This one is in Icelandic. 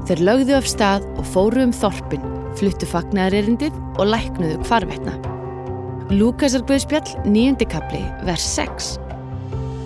Þeir lögðu af stað og fóru þorpin, fluttu fagnaðarerindið og læknuðu hvarvetna. Lúkasarguðspjall 9. kafli, vers 6.